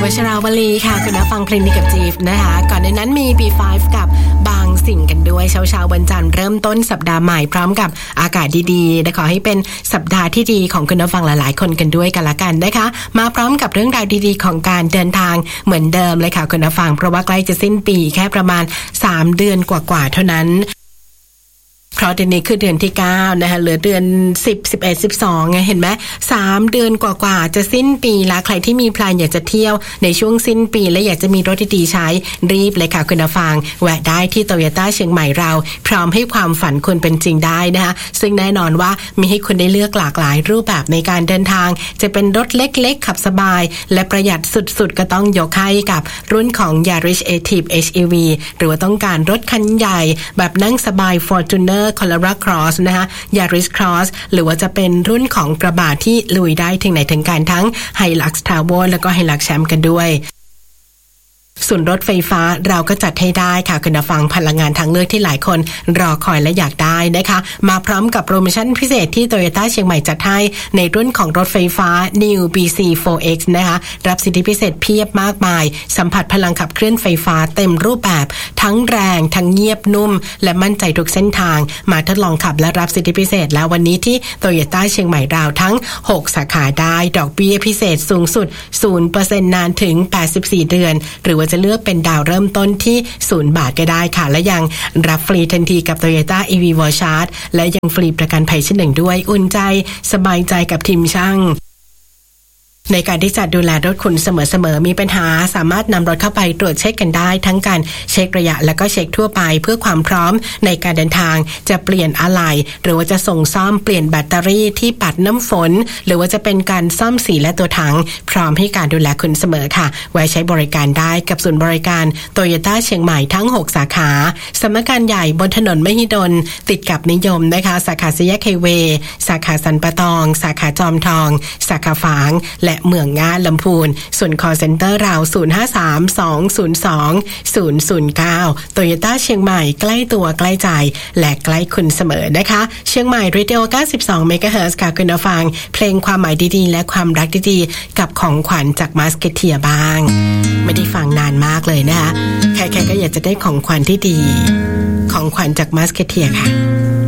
วัชราวลีค่ะคุณฟังเพลงนี้กับจีฟนะคะก่อนในนั้นมี B5 กับบางสิ่งกันด้วยเช้าวันจันทร์เริ่มต้นสัปดาห์ใหม่พร้อมกับอากาศดีๆและขอให้เป็นสัปดาห์ที่ดีของคุณฟังหลายๆคนกันด้วยกันละกันนะคะมาพร้อมกับเรื่องราวดีๆของการเดินทางเหมือนเดิมเลยค่ะคุณฟังเพราะว่าใกล้จะสิ้นปีแค่ประมาณ3เดือนกว่าๆเท่านั้นเพราะเดือนนี้คือเดือนที่9นะคะเหลือเดือน10 11 12ไงเห็นไหม3เดือนกว่าๆจะสิ้นปีแล้วใครที่มีแพลนอยากจะเที่ยวในช่วงสิ้นปีและอยากจะมีรถดีๆใช้รีบเลยค่ะคุณผู้ฟังแวะได้ที่ Toyota เชียงใหม่เราพร้อมให้ความฝันคุณเป็นจริงได้นะคะซึ่งแน่นอนว่ามีให้คุณได้เลือกหลากหลายรูปแบบในการเดินทางจะเป็นรถเล็กๆขับสบายและประหยัดสุดๆก็ต้องยกให้กับรุ่นของ Yaris Active HEV หรือว่าต้องการรถคันใหญ่แบบนั่งสบาย Fortuner Corolla Cross นะคะ Yaris Cross หรือว่าจะเป็นรุ่นของกระบะที่ลุยได้ถึงไหนถึงกันทั้ง Hilux Travel แล้วก็ Hilux Champ กันด้วยส่วนรถไฟฟ้าเราก็จัดให้ได้ค่ะคุณผู้ฟังพลังงานทางเลือกที่หลายคนรอคอยและอยากได้นะคะมาพร้อมกับโปรโมชั่นพิเศษที่ Toyota เชียงใหม่จัดให้ในรุ่นของรถไฟฟ้า New BC4X นะคะรับสิทธิพิเศษเพียบมากมายสัมผัสพลังขับเคลื่อนไฟฟ้าเต็มรูปแบบทั้งแรงทั้งเงียบนุ่มและมั่นใจทุกเส้นทางมาทดลองขับและรับสิทธิพิเศษแล้ววันนี้ที่ Toyota เชียงใหม่เราทั้ง6สาขาได้ดอกเบี้ยพิเศษสูงสุด 0% นานถึง84เดือนหรือว่าจะเลือกเป็นดาวเริ่มต้นที่0 บาทก็ได้ค่ะและยังรับฟรีทันทีกับ Toyota EV Wall Charge และยังฟรีประกันภัยชั้น1ด้วยอุ่นใจสบายใจกับทีมช่างในการที่จะดูแลรถคุณเสมอๆมีปัญหาสามารถนำรถเข้าไปตรวจเช็คกันได้ทั้งการเช็คระยะและก็เช็คทั่วไปเพื่อความพร้อมในการเดินทางจะเปลี่ยนอะไหล่หรือว่าจะส่งซ่อมเปลี่ยนแบตเตอรี่ที่ปัดน้ำฝนหรือว่าจะเป็นการซ่อมสีและตัวถังพร้อมให้การดูแลคุณเสมอค่ะไว้ใช้บริการได้กับศูนย์บริการ Toyota เชียงใหม่ทั้ง6สาขาสำนักงานใหญ่บนถนนมหิดลติดกับนิยมนะคะสาขาสี่แยกไฮเวย์สาขาสันปะตองสาขาจอมทองสาขาฝางและเมืองง่าลำพูนส่วน call center เรา 053-202-009 Toyota เชียงใหม่ใกล้ตัวใกล้ใจและใกล้คุณเสมอนะคะเชียงใหม่ Radio 92 MHz ค่ะคุณผู้ฟังเพลงความหมายดีๆและความรักดีๆกับของขวัญจากมัสเกเทียบ้างไม่ได้ฟังนานมากเลยนะคะใครๆก็อยากจะได้ของขวัญที่ดีของขวัญจากมัสเกเทียค่ะ